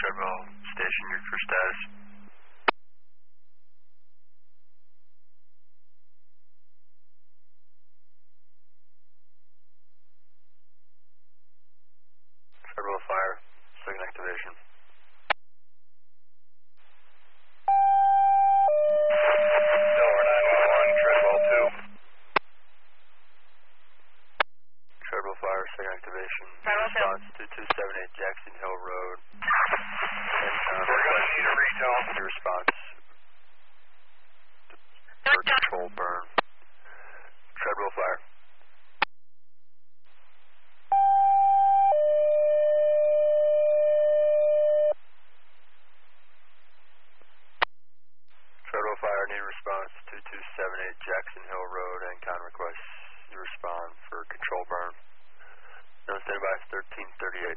Treadwell Station, your first status. Treadwell Fire, second activation. Delaware 911, Treadwell 2. Treadwell Fire, second activation. Response 2278 Jackson Hill Road. We're going to need a retone. Your response. For control burn. Treadwell Fire. Treadwell Fire, need a response 2278 Jackson Hill Road, Encon request. You respond for control burn. No standby, 1338.